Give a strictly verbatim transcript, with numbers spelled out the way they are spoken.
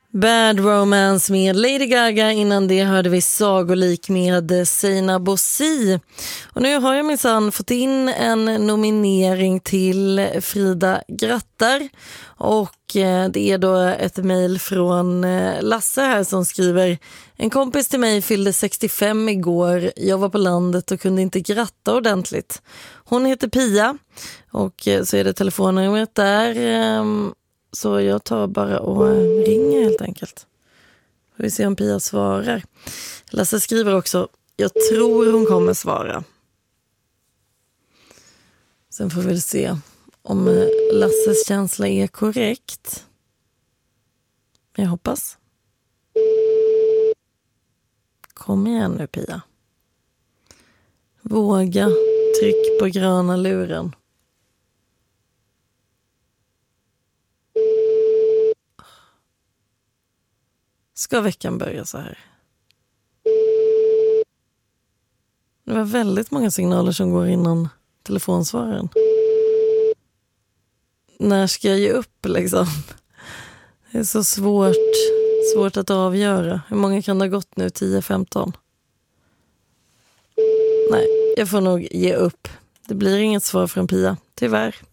Bad Romance med Lady Gaga. Innan det hörde vi Sagolik med Sina Bossi. Och nu har jag minsann fått in en nominering till Frida Grattar. Och det är då ett mejl från Lasse här som skriver: en kompis till mig fyllde sextiofem igår. Jag var på landet och kunde inte gratta ordentligt. Hon heter Pia och så är det telefonnumret där. Så jag tar bara och ringer helt enkelt. Får vi se om Pia svarar. Lasse skriver också: jag tror hon kommer svara. Sen får vi väl se om Lasses känsla är korrekt. Jag hoppas. Kom igen nu, Pia. Våga, tryck på gröna luren. Ska veckan börja så här? Det var väldigt många signaler som går innan telefonsvararen. När ska jag ge upp liksom? Det är så svårt, svårt att avgöra. Hur många kan det ha gått nu? tio femton? Nej, jag får nog ge upp. Det blir inget svar från Pia, tyvärr.